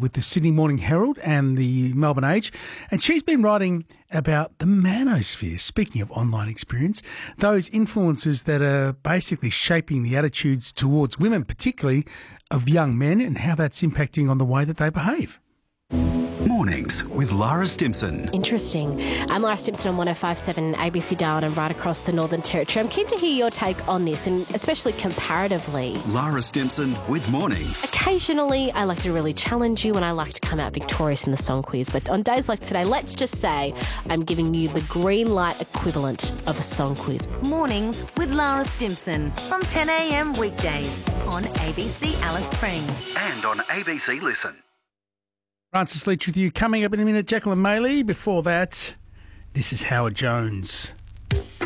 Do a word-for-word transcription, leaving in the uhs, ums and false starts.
with the Sydney Morning Herald and the Melbourne Age, and she's been writing about the manosphere. Speaking of online experience, those influences that are basically shaping the attitudes towards women, particularly of young men, and how that's impacting on the way that they behave. Mornings with Lara Stimson. Interesting. I'm Lara Stimson on one oh five point seven A B C Darwin and right across the Northern Territory. I'm keen to hear your take on this, and especially comparatively. Lara Stimson with Mornings. Occasionally, I like to really challenge you and I like to come out victorious in the song quiz. But on days like today, let's just say I'm giving you the green light equivalent of a song quiz. Mornings with Lara Stimson from ten a.m. weekdays on A B C Alice Springs. And on A B C Listen. Francis Leach with you. Coming up in a minute, Jacqueline Maley. Before that, this is Howard Jones.